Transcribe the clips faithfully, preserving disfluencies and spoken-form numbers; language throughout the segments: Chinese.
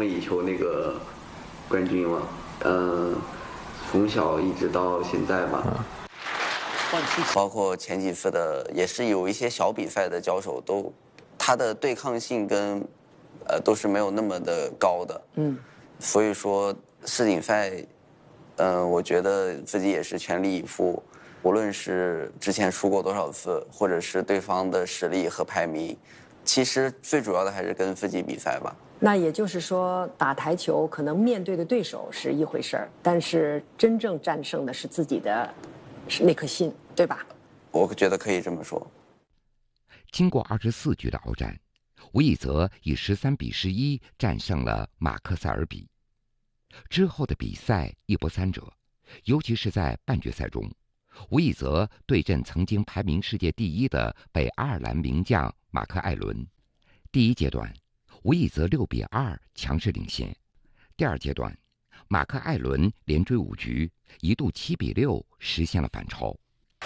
寐以求那个冠军嘛，嗯，从小一直到现在吧。 包括前几次的，也是有一些小比赛的交手，都他的对抗性跟呃都是没有那么的高的。嗯，所以说世锦赛，嗯、呃，我觉得自己也是全力以赴，无论是之前输过多少次，或者是对方的实力和排名，其实最主要的还是跟自己比赛吧。 那也就是说，打台球可能面对的对手是一回事儿，但是真正战胜的是自己的，是那颗心，对吧？ 我觉得可以这么说。 经过二十四局的鏖战，吴亦泽以十三比十一战胜了马克塞尔比。之后的比赛一波三折，尤其是在半决赛中，吴亦泽对阵曾经排名世界第一的北爱尔兰名将马克艾伦。第一阶段，吴亦泽六比二强势领先。第二阶段，马克艾伦连追五局，一度七比六实现了反超。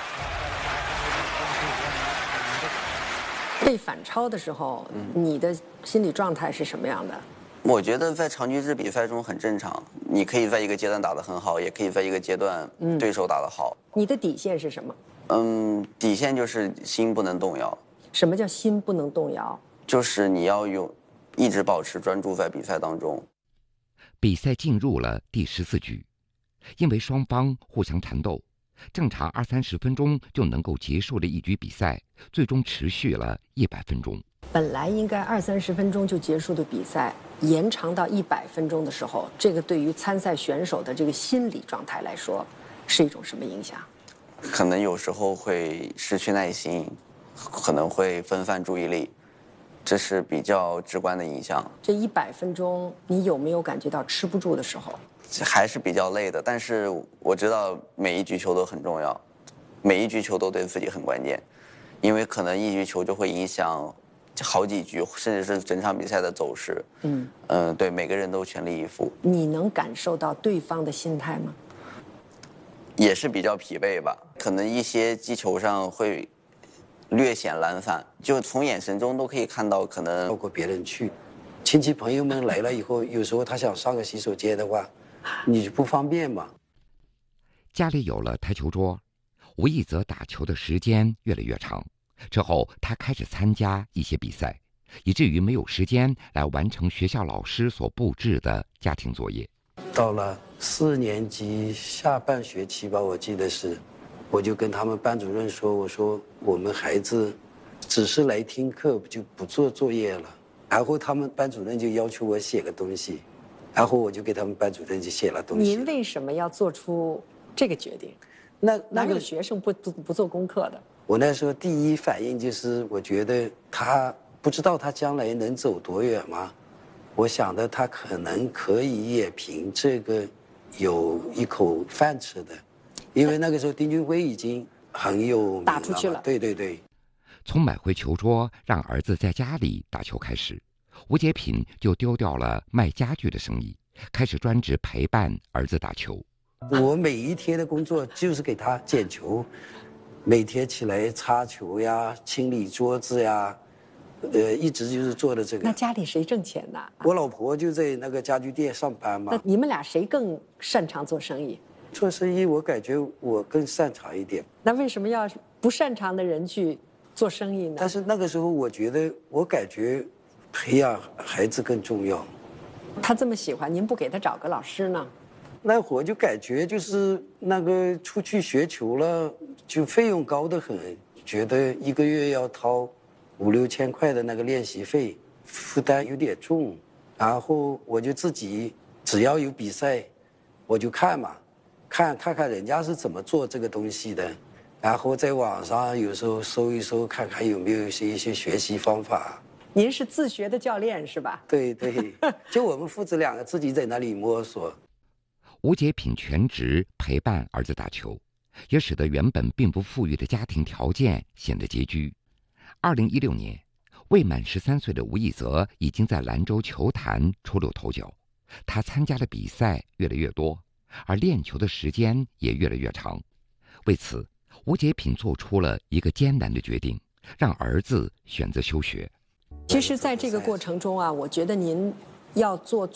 被反超的时候，嗯、你的心理状态是什么样的？ 我觉得在长局制比赛中很正常，你可以在一个阶段打得很好，也可以在一个阶段对手打得好。 嗯、你的底线是什么？ 嗯，底线就是心不能动摇。 什么叫心不能动摇？就是你要有一直保持专注在比赛当中。 比赛进入了第十四局，因为双方互相缠斗。正常二三十分钟就能够结束的一局比赛，最终持续了一百分钟。 本来应该二三十分钟就结束的比赛，延长到一百分钟的时候，这个对于参赛选手的这个心理状态来说，是一种什么影响？ 可能有时候会失去耐心，可能会分散注意力，这是比较直观的影响。 这一百分钟，你有没有感觉到吃不住的时候？ 还是比较累的，但是我知道每一局球都很重要，每一局球都对自己很关键，因为可能一局球就会影响好几局，甚至是整场比赛的走势。嗯嗯、呃，对，每个人都全力以赴。 你能感受到对方的心态吗？ 也是比较疲惫吧，可能一些击球上会略显懒散，就从眼神中都可以看到，可能包括别人去，亲戚朋友们来了以后，有时候他想上个洗手间的话。你就不方便嘛？ 家里有了台球桌，吴亦泽打球的时间越来越长。之后，他开始参加一些比赛，以至于没有时间来完成学校老师所布置的家庭作业。 到了四年级下半学期吧，我记得是，我就跟他们班主任说：“我说我们孩子只是来听课，就不做作业了。”然后他们班主任就要求我写个东西。然后我就给他们班主任就写了东西。 您为什么要做出这个决定？ 那那个学生不不不做功课的。 我那时候第一反应就是，我觉得他不知道他将来能走多远吗？我想的他可能可以也凭这个有一口饭吃的，因为那个时候丁俊晖已经很有名了， 打出去了。 对对对。 从买回球桌让儿子在家里打球开始。吴杰品就丢掉了卖家具的生意，开始专职陪伴儿子打球。 我每一天的工作就是给他捡球，每天起来擦球呀、清理桌子呀，呃，一直就是做的这个。 那家里谁挣钱呢？ 我老婆就在那个家具店上班嘛。 那你们俩谁更擅长做生意？ 做生意，我感觉我更擅长一点。 那为什么要不擅长的人去做生意呢？ 但是那个时候，我觉得我感觉。培养孩子更重要。 他这么喜欢，您不给他找个老师呢？ 那会儿就感觉就是那个出去学球了，就费用高得很，觉得一个月要掏五六千块的那个练习费，负担有点重。然后我就自己只要有比赛，我就看嘛，看看看人家是怎么做这个东西的，然后在网上有时候搜一搜，看看有没有一些一些学习方法。 您是自学的教练是吧？ 对对，就我们父子两个自己在那里摸索。 吴杰品全职陪伴儿子打球，也使得原本并不富裕的家庭条件显得拮据。二零一六年，未满十三岁的吴亦泽已经在兰州球坛出露头角，他参加的比赛越来越多，而练球的时间也越来越长。为此，吴杰品做出了一个艰难的决定，让儿子选择休学。 其实在这个过程中啊，我觉得您要做